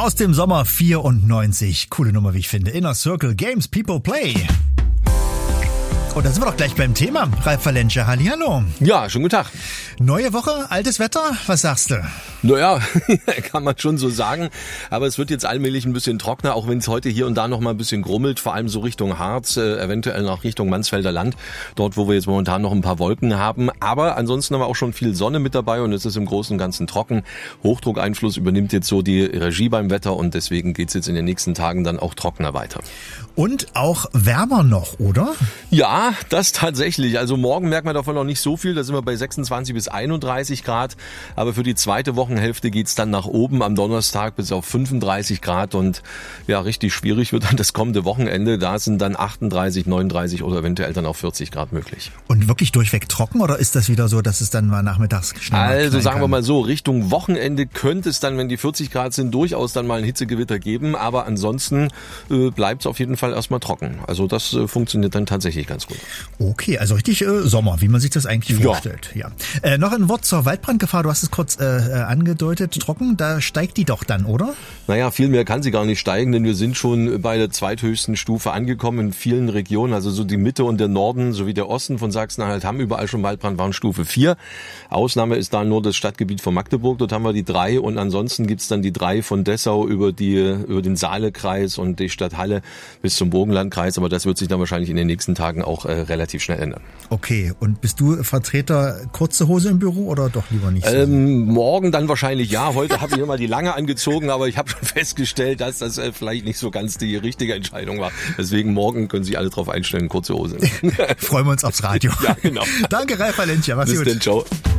aus dem Sommer 94. Coole Nummer, wie ich finde. Inner Circle Games People Play. Und da sind wir doch gleich beim Thema. Ralf Valensche, hallihallo. Ja, schönen guten Tag. Neue Woche, altes Wetter, was sagst du? Naja, kann man schon so sagen. Aber es wird jetzt allmählich ein bisschen trockener, auch wenn es heute hier und da noch mal ein bisschen grummelt. Vor allem so Richtung Harz, eventuell nach Richtung Mansfelder Land. Dort, wo wir jetzt momentan noch ein paar Wolken haben. Aber ansonsten haben wir auch schon viel Sonne mit dabei und es ist im Großen und Ganzen trocken. Hochdruckeinfluss übernimmt jetzt so die Regie beim Wetter und deswegen geht's jetzt in den nächsten Tagen dann auch trockener weiter. Und auch wärmer noch, oder? Ja, das tatsächlich. Also morgen merkt man davon noch nicht so viel. Da sind wir bei 26 bis 31 Grad. Aber für die zweite Wochenhälfte geht's dann nach oben am Donnerstag bis auf 35 Grad. Und ja, richtig schwierig wird dann das kommende Wochenende. Da sind dann 38, 39 oder eventuell dann auch 40 Grad möglich. Und wirklich durchweg trocken oder ist das wieder so, dass es dann mal nachmittags schnell Also sagen wir mal so, Richtung Wochenende könnte es dann, wenn die 40 Grad sind, durchaus dann mal ein Hitzegewitter geben. Aber ansonsten bleibt's auf jeden Fall erstmal trocken. Also das funktioniert dann tatsächlich ganz gut. Okay, also richtig Sommer, wie man sich das eigentlich vorstellt. Ja. Noch ein Wort zur Waldbrandgefahr. Du hast es kurz angedeutet. Trocken, da steigt die doch dann, oder? Naja, viel mehr kann sie gar nicht steigen, denn wir sind schon bei der zweithöchsten Stufe angekommen in vielen Regionen. Also so die Mitte und der Norden sowie der Osten von Sachsen-Anhalt haben überall schon Waldbrand, waren Stufe 4. Ausnahme ist da nur das Stadtgebiet von Magdeburg. Dort haben wir die 3 und ansonsten gibt's dann die 3 von Dessau über den Saalekreis und die Stadt Halle bis zum Burgenlandkreis. Aber das wird sich dann wahrscheinlich in den nächsten Tagen auch relativ schnell ändern. Okay, und bist du Vertreter kurze Hose im Büro oder doch lieber nicht so? Morgen dann wahrscheinlich ja. Heute habe ich immer die lange angezogen, aber ich habe schon festgestellt, dass das vielleicht nicht so ganz die richtige Entscheidung war. Deswegen morgen können sich alle drauf einstellen, kurze Hose. Freuen wir uns aufs Radio. Ja, genau. Danke, Ralf Valensche. Mach's gut. Bis dann, ciao.